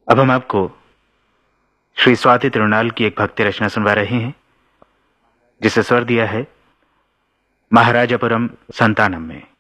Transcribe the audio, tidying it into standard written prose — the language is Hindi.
अब हम आपको श्री स्वाति तिरुनाल की एक भक्ति रचना सुनवा रहे हैं, जिसे स्वर दिया है महाराजापुरम संतानम में।